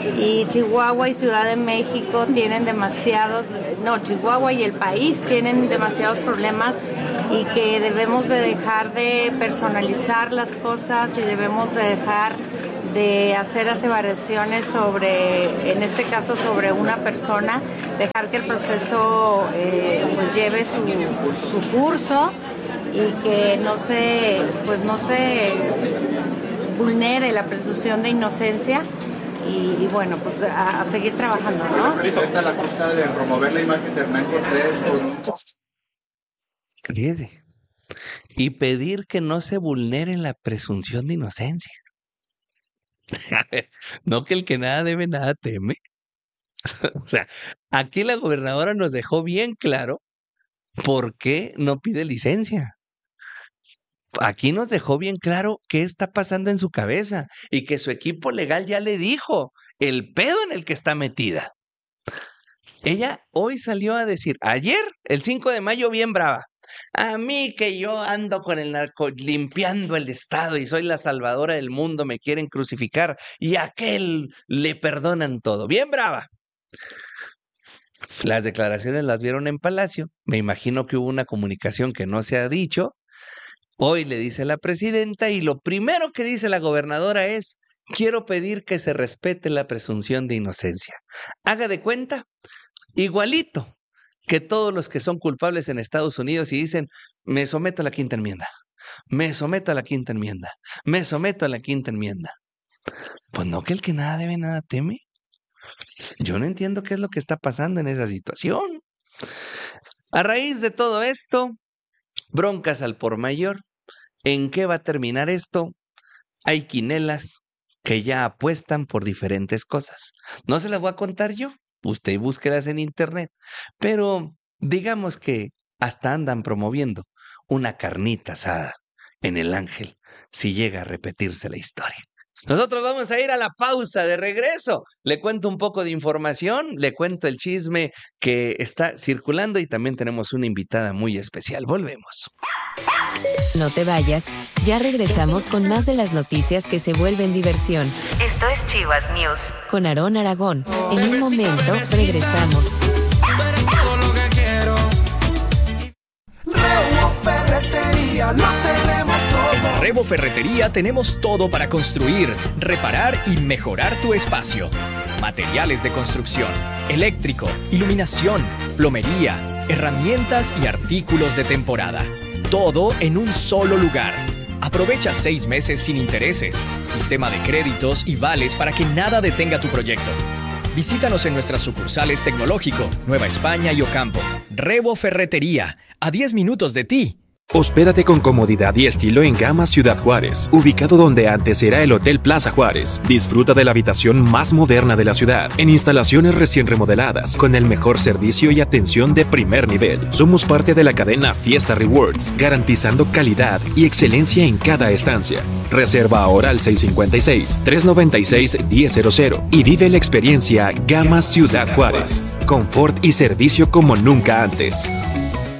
y Chihuahua y Ciudad de México tienen Chihuahua y el país tienen demasiados problemas y que debemos de dejar de personalizar las cosas y debemos de dejar de hacer aseveraciones en este caso sobre una persona, dejar que el proceso pues lleve su curso y que no se vulnere la presunción de inocencia y bueno, pues a seguir trabajando, ¿no? Presenta la cosa de promover la imagen de Hernán Cortés Fíjese. Y pedir que no se vulnere la presunción de inocencia. No que el que nada debe, nada teme. O sea, aquí la gobernadora nos dejó bien claro por qué no pide licencia. Aquí nos dejó bien claro qué está pasando en su cabeza y que su equipo legal ya le dijo el pedo en el que está metida. Ella hoy salió a decir, ayer, el 5 de mayo, bien brava. A mí que yo ando con el narco limpiando el estado y soy la salvadora del mundo, me quieren crucificar y a aquel le perdonan todo. Bien brava. Las declaraciones las vieron en Palacio. Me imagino que hubo una comunicación que no se ha dicho. Hoy le dice la presidenta y lo primero que dice la gobernadora es, quiero pedir que se respete la presunción de inocencia. Haga de cuenta, igualito que todos los que son culpables en Estados Unidos y dicen, me someto a la quinta enmienda, me someto a la quinta enmienda, me someto a la quinta enmienda. Pues no, que el que nada debe, nada teme. Yo no entiendo qué es lo que está pasando en esa situación. A raíz de todo esto, broncas al por mayor. ¿En qué va a terminar esto? Hay quinelas que ya apuestan por diferentes cosas. No se las voy a contar yo. Usted búsquelas en internet. Pero digamos que hasta andan promoviendo una carnita asada en el Ángel si llega a repetirse la historia. Nosotros vamos a ir a la pausa. De regreso le cuento un poco de información, le cuento el chisme que está circulando y también tenemos una invitada muy especial. Volvemos. No te vayas, ya regresamos con más de las noticias que se vuelven diversión. Esto es Chivas News. Con Aarón Aragón. En un momento regresamos. Ferretería, lo tenemos todo. En Rebo Ferretería tenemos todo para construir, reparar y mejorar tu espacio. Materiales de construcción, eléctrico, iluminación, plomería, herramientas y artículos de temporada. Todo en un solo lugar. Aprovecha 6 meses sin intereses, sistema de créditos y vales para que nada detenga tu proyecto. Visítanos en nuestras sucursales Tecnológico, Nueva España y Ocampo. Rebo Ferretería, a 10 minutos de ti. Hospédate con comodidad y estilo en Gama Ciudad Juárez, ubicado donde antes era el Hotel Plaza Juárez. Disfruta de la habitación más moderna de la ciudad, en instalaciones recién remodeladas, con el mejor servicio y atención de primer nivel. Somos parte de la cadena Fiesta Rewards, garantizando calidad y excelencia en cada estancia. Reserva ahora al 656-396-1000 y vive la experiencia Gama Ciudad Juárez. Confort y servicio como nunca antes.